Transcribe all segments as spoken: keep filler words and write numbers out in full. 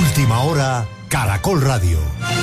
Última hora, Caracol Radio.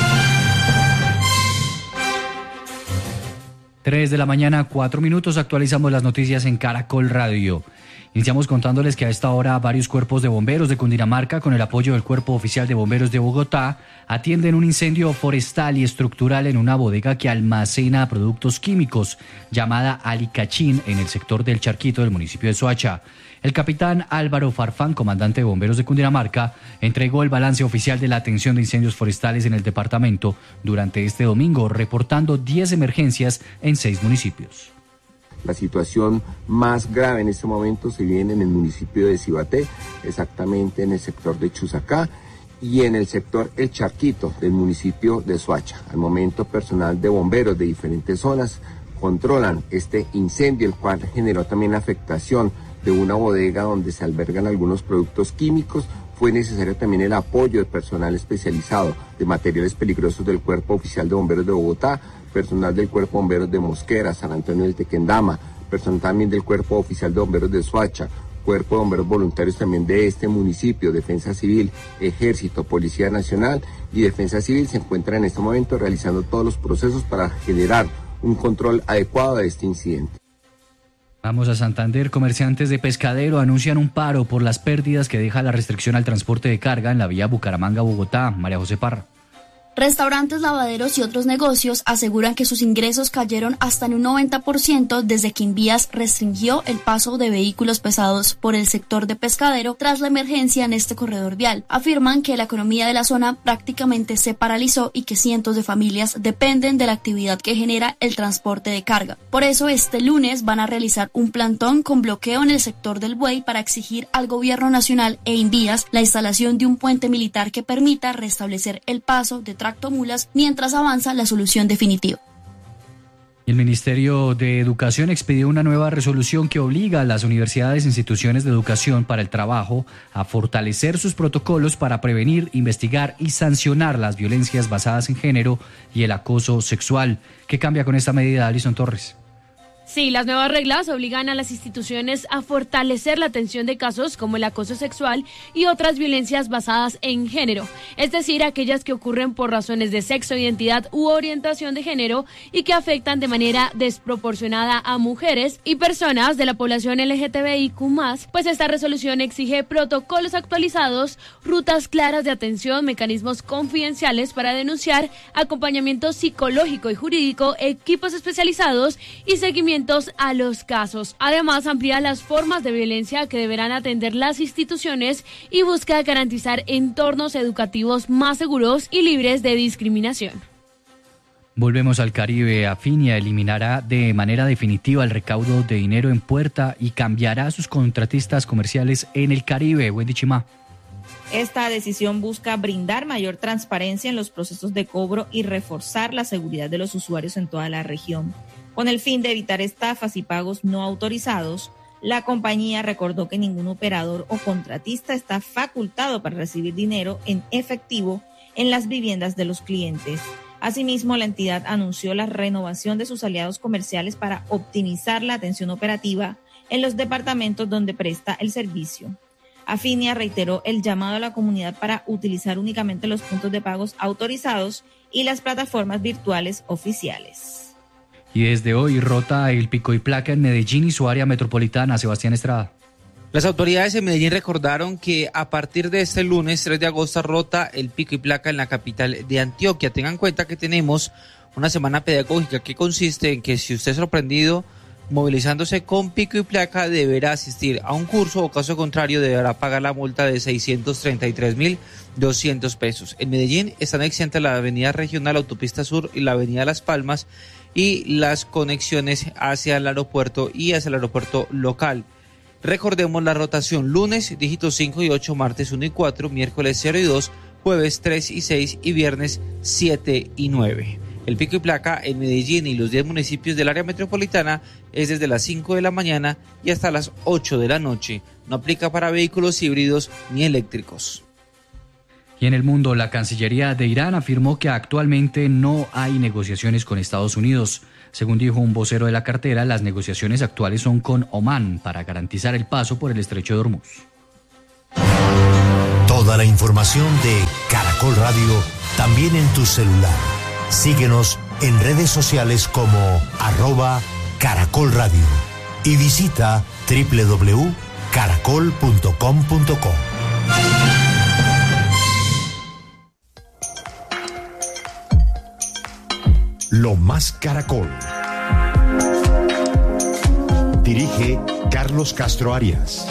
tres de la mañana, cuatro minutos, actualizamos las noticias en Caracol Radio. Iniciamos contándoles que a esta hora varios cuerpos de bomberos de Cundinamarca, con el apoyo del Cuerpo Oficial de Bomberos de Bogotá, atienden un incendio forestal y estructural en una bodega que almacena productos químicos, llamada Alicachín, en el sector del Charquito del municipio de Soacha. El capitán Álvaro Farfán, comandante de bomberos de Cundinamarca, entregó el balance oficial de la atención de incendios forestales en el departamento durante este domingo, reportando diez emergencias en seis municipios. La situación más grave en este momento se viene en el municipio de Cibaté, exactamente en el sector de Chusacá y en el sector El Charquito del municipio de Soacha. Al momento, personal de bomberos de diferentes zonas controlan este incendio, el cual generó también la afectación de una bodega donde se albergan algunos productos químicos. Fue necesario también el apoyo de personal especializado de materiales peligrosos del Cuerpo Oficial de Bomberos de Bogotá, personal del Cuerpo de Bomberos de Mosquera, San Antonio del Tequendama, personal también del Cuerpo Oficial de Bomberos de Soacha, Cuerpo de Bomberos Voluntarios también de este municipio, Defensa Civil, Ejército, Policía Nacional y Defensa Civil se encuentran en este momento realizando todos los procesos para generar un control adecuado de este incidente. Vamos a Santander. Comerciantes de Pescadero anuncian un paro por las pérdidas que deja la restricción al transporte de carga en la vía Bucaramanga-Bogotá. María José Parra. Restaurantes, lavaderos y otros negocios aseguran que sus ingresos cayeron hasta en un noventa por ciento desde que Invías restringió el paso de vehículos pesados por el sector de Pescadero tras la emergencia en este corredor vial. Afirman que la economía de la zona prácticamente se paralizó y que cientos de familias dependen de la actividad que genera el transporte de carga. Por eso, este lunes van a realizar un plantón con bloqueo en el sector del Buey para exigir al gobierno nacional e Invías la instalación de un puente militar que permita restablecer el paso de tractomulas mientras avanza la solución definitiva. El Ministerio de Educación expidió una nueva resolución que obliga a las universidades e instituciones de educación para el trabajo a fortalecer sus protocolos para prevenir, investigar y sancionar las violencias basadas en género y el acoso sexual. ¿Qué cambia con esta medida, Alison Torres? Sí, las nuevas reglas obligan a las instituciones a fortalecer la atención de casos como el acoso sexual y otras violencias basadas en género, es decir, aquellas que ocurren por razones de sexo, identidad u orientación de género y que afectan de manera desproporcionada a mujeres y personas de la población L G T B I Q más, pues esta resolución exige protocolos actualizados, rutas claras de atención, mecanismos confidenciales para denunciar, acompañamiento psicológico y jurídico, equipos especializados y seguimiento a los casos. Además, amplía las formas de violencia que deberán atender las instituciones y busca garantizar entornos educativos más seguros y libres de discriminación. Volvemos al Caribe. Afinia eliminará de manera definitiva el recaudo de dinero en puerta y cambiará a sus contratistas comerciales en el Caribe. Wendy Chimá. Esta decisión busca brindar mayor transparencia en los procesos de cobro y reforzar la seguridad de los usuarios en toda la región. Con el fin de evitar estafas y pagos no autorizados, la compañía recordó que ningún operador o contratista está facultado para recibir dinero en efectivo en las viviendas de los clientes. Asimismo, la entidad anunció la renovación de sus aliados comerciales para optimizar la atención operativa en los departamentos donde presta el servicio. Afinia reiteró el llamado a la comunidad para utilizar únicamente los puntos de pagos autorizados y las plataformas virtuales oficiales. Y desde hoy rota el pico y placa en Medellín y su área metropolitana. Sebastián Estrada. Las autoridades en Medellín recordaron que a partir de este lunes tres de agosto rota el pico y placa en la capital de Antioquia. Tengan en cuenta que tenemos una semana pedagógica que consiste en que si usted es sorprendido movilizándose con pico y placa deberá asistir a un curso o caso contrario deberá pagar la multa de seiscientos treinta y tres mil doscientos pesos. En Medellín están exentas la avenida regional, autopista sur y la avenida Las Palmas y las conexiones hacia el aeropuerto y hacia el aeropuerto local. Recordemos la rotación: lunes dígitos cinco y ocho, martes uno y cuatro, miércoles cero y dos, jueves tres y seis y viernes siete y nueve. El pico y placa en Medellín y los diez municipios del área metropolitana es desde las cinco de la mañana y hasta las ocho de la noche. No aplica para vehículos híbridos ni eléctricos. Y en el mundo, la Cancillería de Irán afirmó que actualmente no hay negociaciones con Estados Unidos. Según dijo un vocero de la cartera, las negociaciones actuales son con Omán para garantizar el paso por el estrecho de Hormuz. Toda la información de Caracol Radio también en tu celular. Síguenos en redes sociales como arroba Caracol Radio y visita doble u doble u doble u punto caracol punto com punto co. Lo más Caracol. Dirige Carlos Castro Arias.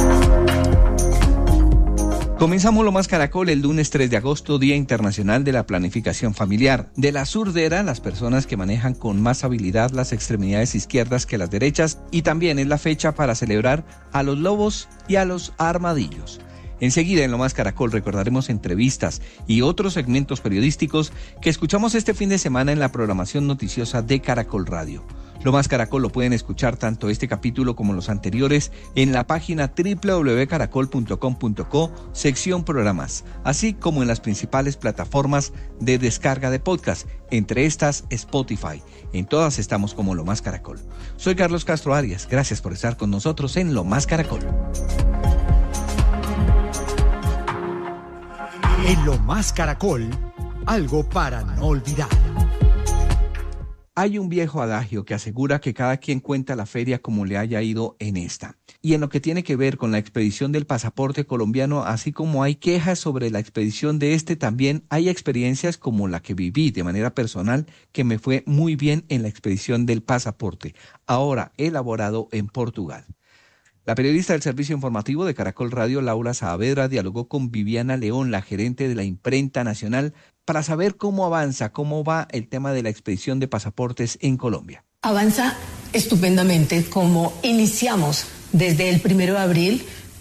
Comenzamos Lo Más Caracol el lunes tres de agosto, Día Internacional de la Planificación Familiar. De la zurdera, las personas que manejan con más habilidad las extremidades izquierdas que las derechas, y también es la fecha para celebrar a los lobos y a los armadillos. Enseguida en Lo Más Caracol recordaremos entrevistas y otros segmentos periodísticos que escuchamos este fin de semana en la programación noticiosa de Caracol Radio. Lo Más Caracol lo pueden escuchar tanto este capítulo como los anteriores en la página doble u doble u doble u punto caracol punto com punto co, sección programas, así como en las principales plataformas de descarga de podcast, entre estas Spotify. En todas estamos como Lo Más Caracol. Soy Carlos Castro Arias, gracias por estar con nosotros en Lo Más Caracol. En Lo Más Caracol, algo para no olvidar. Hay un viejo adagio que asegura que cada quien cuenta la feria como le haya ido en esta. Y en lo que tiene que ver con la expedición del pasaporte colombiano, así como hay quejas sobre la expedición de este, también hay experiencias como la que viví de manera personal, que me fue muy bien en la expedición del pasaporte, ahora elaborado en Portugal. La periodista del servicio informativo de Caracol Radio, Laura Saavedra, dialogó con Viviana León, la gerente de la Imprenta Nacional, para saber cómo avanza, cómo va el tema de la expedición de pasaportes en Colombia. Avanza estupendamente, como iniciamos desde el primero de abril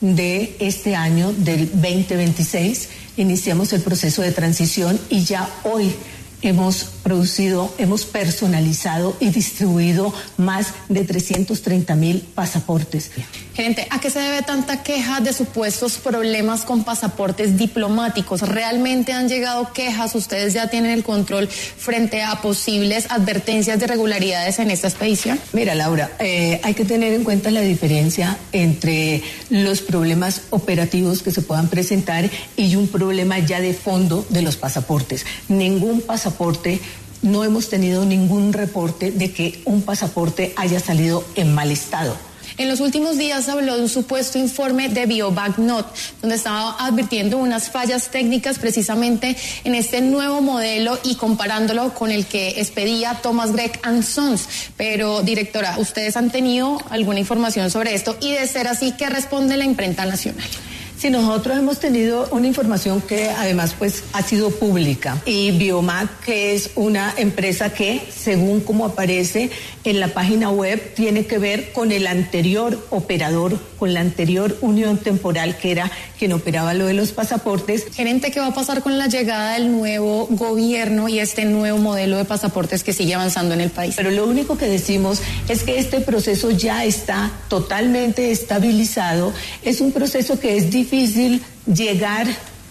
de este año, del veinte veintiséis, iniciamos el proceso de transición y ya hoy hemos producido, hemos personalizado y distribuido más de trescientos treinta mil pasaportes. Gerente, ¿a qué se debe tanta queja de supuestos problemas con pasaportes diplomáticos? ¿Realmente han llegado quejas? ¿Ustedes ya tienen el control frente a posibles advertencias de irregularidades en esta expedición? Mira, Laura, eh, hay que tener en cuenta la diferencia entre los problemas operativos que se puedan presentar y un problema ya de fondo de los pasaportes. Ningún pasaporte, no hemos tenido ningún reporte de que un pasaporte haya salido en mal estado. En los últimos días habló de un supuesto informe de BioBankNot, donde estaba advirtiendo unas fallas técnicas precisamente en este nuevo modelo y comparándolo con el que expedía Thomas Gregg and Sons. Pero, directora, ¿ustedes han tenido alguna información sobre esto? Y de ser así, ¿qué responde la Imprenta Nacional? Sí, nosotros hemos tenido una información que además pues ha sido pública, y Biomac, que es una empresa que, según como aparece en la página web, tiene que ver con el anterior operador, con la anterior unión temporal que era quien operaba lo de los pasaportes. Gerente, ¿qué va a pasar con la llegada del nuevo gobierno y este nuevo modelo de pasaportes que sigue avanzando en el país? Pero lo único que decimos es que este proceso ya está totalmente estabilizado. Es un proceso que es difícil llegar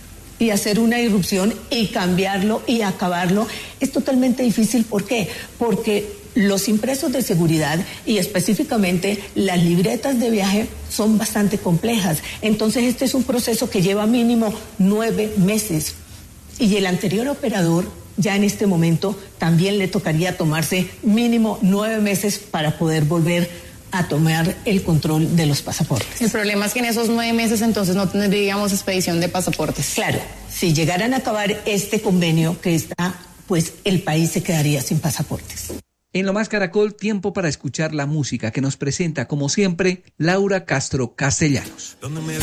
y hacer una irrupción y cambiarlo y acabarlo. Es totalmente difícil. ¿Por qué? Porque los impresos de seguridad y específicamente las libretas de viaje son bastante complejas. Entonces este es un proceso que lleva mínimo nueve meses. Y el anterior operador ya en este momento también le tocaría tomarse mínimo nueve meses para poder volver a tomar el control de los pasaportes. El problema es que en esos nueve meses entonces no tendríamos expedición de pasaportes. Claro, si llegaran a acabar este convenio que está, pues el país se quedaría sin pasaportes. En Lo Más Caracol, tiempo para escuchar la música que nos presenta, como siempre, Laura Castro Castellanos. Donde me